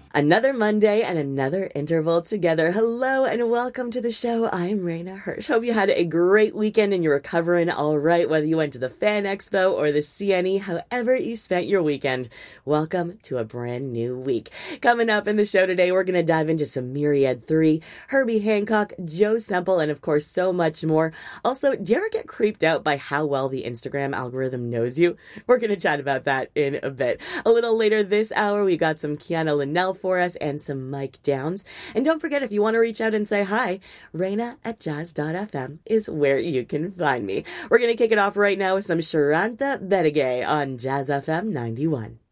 Another Monday and another interval together. Hello and welcome to the show. I'm Raina Hirsch. Hope you had a great weekend and you're recovering all right, whether you went to the Fan Expo or the CNE, however you spent your weekend. Welcome to a brand new week. Coming up in the show today, we're going to dive into some Myriad 3, Herbie Hancock, Joe Semple, and of course, so much more. Also, do you ever get creeped out by how well the Instagram algorithm knows you? We're going to chat about that in a bit. A little later this hour, we got some Kiana Linnell for us and some Mike Downs. And don't forget, if you want to reach out and say hi, Raina@jazz.fm is where you can find me. We're going to kick it off right now with some Sharanta Bedege on Jazz FM 91.